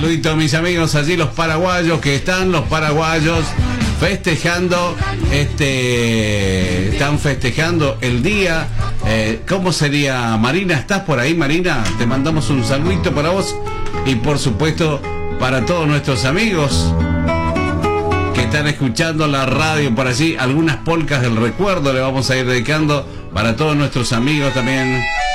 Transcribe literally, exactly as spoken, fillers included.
saludito a mis amigos allí, los paraguayos, que están los paraguayos festejando, este, están festejando el día. Eh, ¿Cómo sería, Marina? ¿Estás por ahí, Marina? Te mandamos un saludito para vos y por supuesto para todos nuestros amigos que están escuchando la radio por allí. Algunas polcas del recuerdo le vamos a ir dedicando para todos nuestros amigos también